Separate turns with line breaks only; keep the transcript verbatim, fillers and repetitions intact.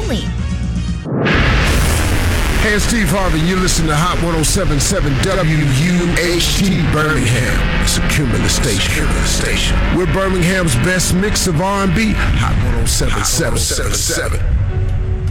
only.
Hey, it's Steve Harvey. You listen to Hot one oh seven point seven W U H T Birmingham. It's a Cumulus station. Cumulus station. We're Birmingham's best mix of R and B. Hot one oh seven point seven.